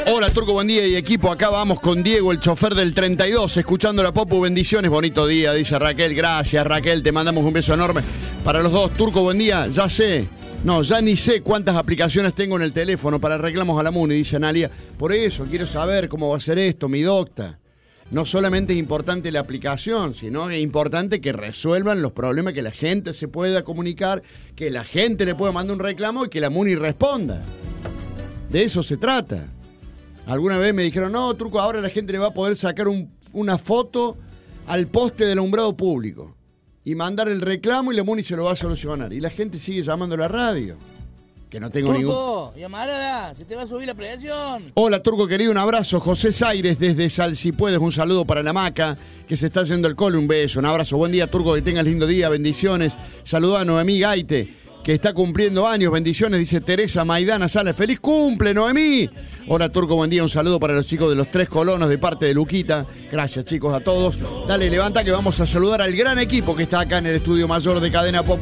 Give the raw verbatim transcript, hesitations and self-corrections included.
Hola Turco, buen día y equipo, acá vamos con Diego, el chofer del treinta y dos, escuchando la Popu, bendiciones, bonito día, dice Raquel, gracias Raquel, te mandamos un beso enorme para los dos. Turco, buen día, ya sé, no, ya ni sé cuántas aplicaciones tengo en el teléfono para reclamos a la MUNI, dice Analia, por eso quiero saber cómo va a ser esto, mi docta. No solamente es importante la aplicación, sino es importante que resuelvan los problemas, que la gente se pueda comunicar, que la gente le pueda mandar un reclamo y que la MUNI responda. De eso se trata. Alguna vez me dijeron, no, Turco, ahora la gente le va a poder sacar un, una foto al poste del alumbrado público y mandar el reclamo y la MUNI se lo va a solucionar. Y la gente sigue llamando a la radio. Que no tengo ningún... Turco, llamarada, se te va a subir la presión. Hola, Turco, querido, un abrazo. José Zaires desde Sal, si puedes, un saludo para la Maca, que se está haciendo el cole, un beso, un abrazo. Buen día, Turco, que tengas lindo día, bendiciones. Saluda a Noemí Gaite, que está cumpliendo años, bendiciones, dice Teresa Maidana Sala. ¡Feliz cumple, Noemí! Hola, Turco, buen día, un saludo para los chicos de los Tres Colonos de parte de Luquita. Gracias, chicos, a todos. Dale, levanta que vamos a saludar al gran equipo que está acá en el estudio mayor de Cadena Pop.